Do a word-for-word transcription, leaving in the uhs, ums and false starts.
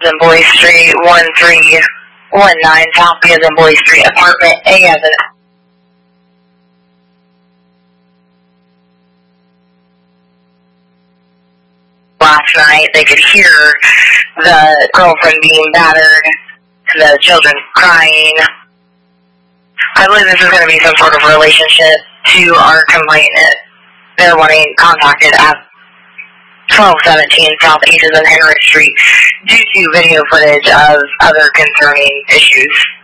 in Boy Street, one three one nine, South B as in Boy Street, apartment A as in last night. They could hear the girlfriend being battered, and the children crying. I believe this is going to be some sort of relationship to our complainant. They're wanting contacted at twelve seventeen South Aces and Henry Street due to video footage of other concerning issues.